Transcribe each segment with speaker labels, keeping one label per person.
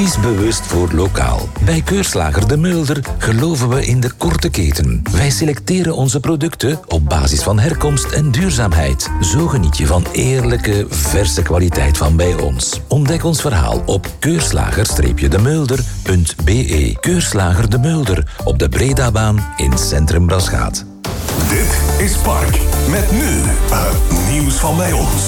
Speaker 1: Kies bewust voor lokaal. Bij Keurslager De Mulder geloven we in de korte keten. Wij selecteren onze producten op basis van herkomst en duurzaamheid. Zo geniet je van eerlijke, verse kwaliteit van bij ons. Ontdek ons verhaal op keurslager-demulder.be. Keurslager De Mulder op de Bredabaan in Centrum Braschaat.
Speaker 2: Dit is Park. Met nu het nieuws van bij ons.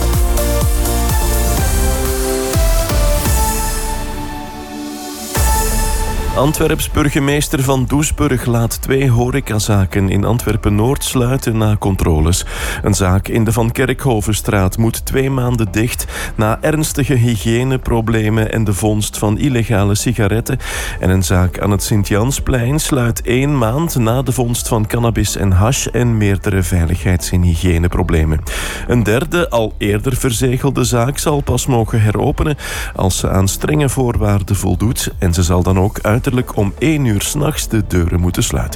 Speaker 3: Antwerps burgemeester Van Doesburg laat 2 horecazaken in Antwerpen-Noord sluiten na controles. Een zaak in de Van Kerkhovenstraat moet 2 maanden dicht na ernstige hygiëneproblemen en de vondst van illegale sigaretten. En een zaak aan het Sint-Jansplein sluit 1 maand na de vondst van cannabis en hash en meerdere veiligheids- en hygiëneproblemen. Een derde, al eerder verzegelde zaak zal pas mogen heropenen als ze aan strenge voorwaarden voldoet en ze zal dan ook uiterlijk om 1 uur 's nachts de deuren moeten sluiten.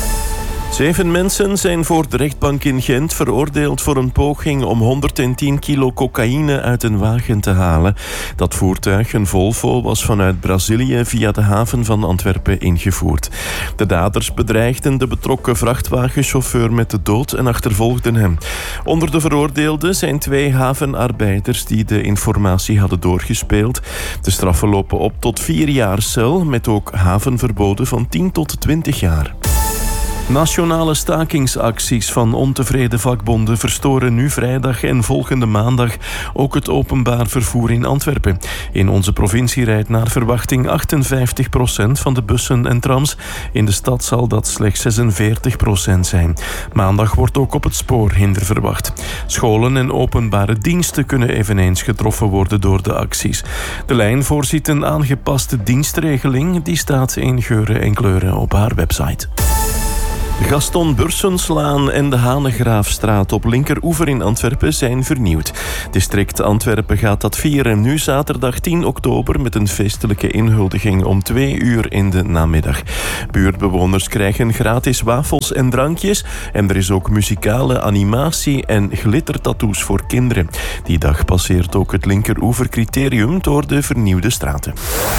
Speaker 3: 7 mensen zijn voor de rechtbank in Gent veroordeeld voor een poging om 110 kilo cocaïne uit een wagen te halen. Dat voertuig, een Volvo, was vanuit Brazilië via de haven van Antwerpen ingevoerd. De daders bedreigden de betrokken vrachtwagenchauffeur met de dood en achtervolgden hem. Onder de veroordeelden zijn 2 havenarbeiders die de informatie hadden doorgespeeld. De straffen lopen op tot 4 jaar cel, met ook havenverboden van 10 tot 20 jaar. Nationale stakingsacties van ontevreden vakbonden verstoren nu vrijdag en volgende maandag ook het openbaar vervoer in Antwerpen. In onze provincie rijdt naar verwachting 58% van de bussen en trams. In de stad zal dat slechts 46% zijn. Maandag wordt ook op het spoor hinder verwacht. Scholen en openbare diensten kunnen eveneens getroffen worden door de acties. De lijn voorziet een aangepaste dienstregeling. Die staat in geuren en kleuren op haar website. Gaston Bursenslaan en de Hanegraafstraat op linkeroever in Antwerpen zijn vernieuwd. District Antwerpen gaat dat vieren nu zaterdag 10 oktober met een feestelijke inhuldiging om 2 uur in de namiddag. Buurtbewoners krijgen gratis wafels en drankjes en er is ook muzikale animatie en glittertattoos voor kinderen. Die dag passeert ook het linkeroevercriterium door de vernieuwde straten.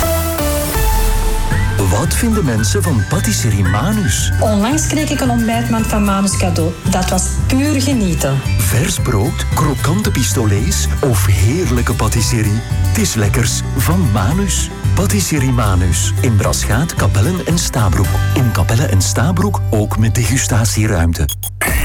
Speaker 4: Wat vinden mensen van patisserie Manus?
Speaker 5: Onlangs kreeg ik een ontbijtmand van Manus cadeau. Dat was puur genieten.
Speaker 4: Vers brood, krokante pistolets of heerlijke patisserie. Het is lekkers van Manus. Patisserie Manus. In Braschaat, Kapellen en Stabroek. In Kapellen en Stabroek ook met degustatieruimte.